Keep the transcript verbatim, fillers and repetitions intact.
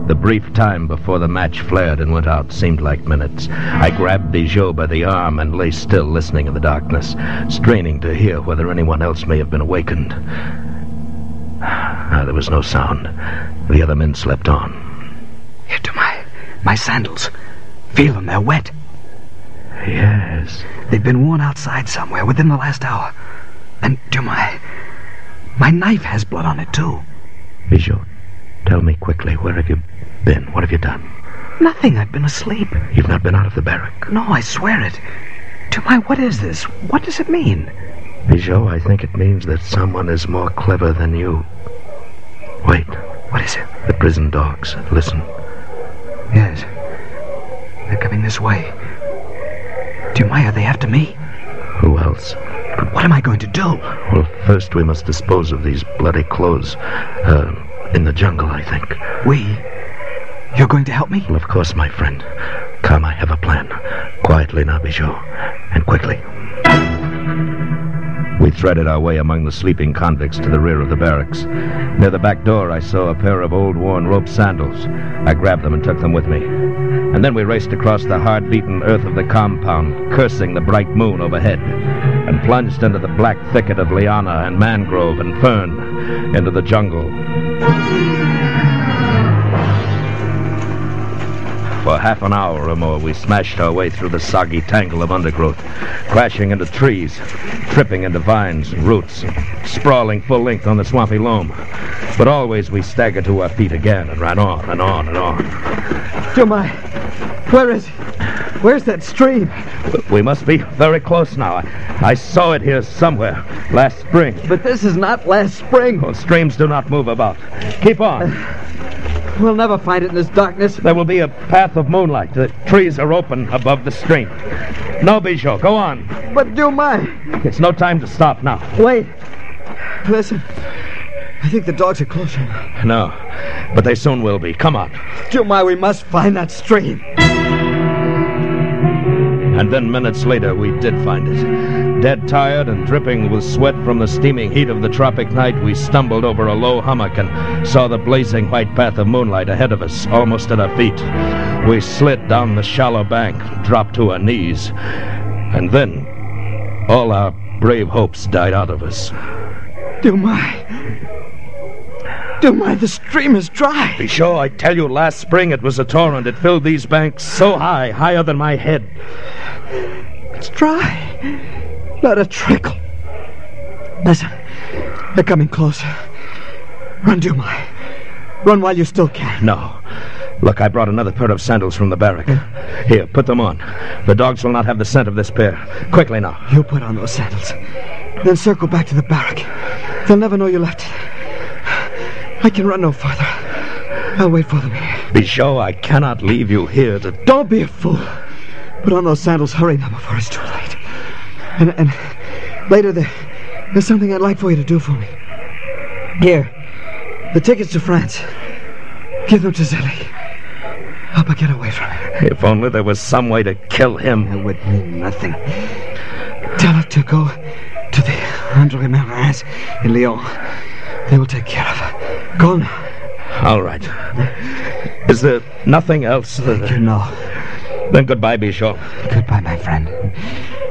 The brief time before the match flared and went out seemed like minutes. I grabbed Bijou by the arm and lay still, listening in the darkness, straining to hear whether anyone else may have been awakened. Ah, there was no sound. The other men slept on. Here to my... my sandals. Feel them, they're wet. Yes. They've been worn outside somewhere within the last hour. And to my... my knife has blood on it, too. Bijou, tell me quickly, where have you been? What have you done? Nothing, I've been asleep. You've not been out of the barrack? No, I swear it. To my... what is this? What does it mean? Bijou, I think it means that someone is more clever than you. Wait. What is it? The prison dogs. Listen. Yes. They're coming this way. Dumai, are they after me? Who else? But what am I going to do? Well, first we must dispose of these bloody clothes. Uh, in the jungle, I think. We? You're going to help me? Well, of course, my friend. Come, I have a plan. Quietly now, Bijou. And quickly. We threaded our way among the sleeping convicts to the rear of the barracks. Near the back door, I saw a pair of old worn rope sandals. I grabbed them and took them with me. And then we raced across the hard-beaten earth of the compound, cursing the bright moon overhead, and plunged into the black thicket of liana and mangrove and fern, into the jungle. For half an hour or more, we smashed our way through the soggy tangle of undergrowth, crashing into trees, tripping into vines and roots, sprawling full length on the swampy loam. But always we staggered to our feet again and ran on and on and on. Dumai, where is it? Where's that stream? We must be very close now. I, I saw it here somewhere last spring. But this is not last spring. Well, streams do not move about. Keep on. Uh, we'll never find it in this darkness. There will be a path of moonlight. The trees are open above the stream. No, Bijou, go on. But Dumai... It's no time to stop now. Wait. Listen. I think the dogs are closer now. No, but they soon will be. Come on. Dumai, we must find that stream. And then minutes later, we did find it. Dead tired and dripping with sweat from the steaming heat of the tropic night, we stumbled over a low hummock and saw the blazing white path of moonlight ahead of us, almost at our feet. We slid down the shallow bank, dropped to our knees, and then all our brave hopes died out of us. Dumai... Dumai, the stream is dry. Be sure, I tell you, last spring it was a torrent. It filled these banks so high, higher than my head. It's dry. Not a trickle. Listen, they're coming closer. Run, Dumai. Run while you still can. No. Look, I brought another pair of sandals from the barrack. Here, put them on. The dogs will not have the scent of this pair. Quickly now. You put on those sandals. Then circle back to the barrack. They'll never know you left. I can run no farther. I'll wait for them here. Be sure I cannot leave you here to... Don't be a fool. Put on those sandals. Hurry now before it's too late. And, and later there, there's something I'd like for you to do for me. Here. The tickets to France. Give them to Zélie. Help her get away from him. If only there was some way to kill him. It would mean nothing. Tell her to go to the André Marins in Lyon. They will take care of her. Go now. All right. Is there nothing else? That... You know. Then goodbye, Bijou. Goodbye, my friend.